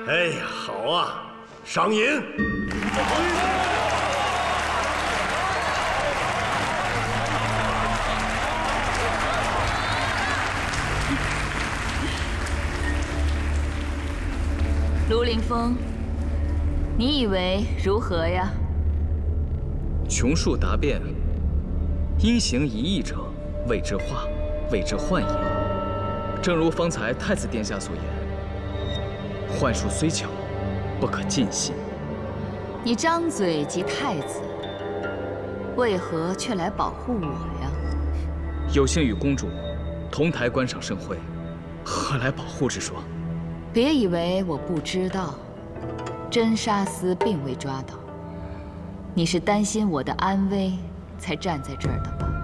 哎呀，好啊，赏银。 卢凌风，你以为如何呀？ 琼树答辩，因行一义者，谓之化，谓之幻也。正如方才太子殿下所言，幻术虽巧，不可尽信。 你张嘴即太子，为何却来保护我呀？ 有幸与公主同台观赏盛会，何来保护之说？ 别以为我不知道，真沙司并未抓到。你是担心我的安危才站在这儿的吧？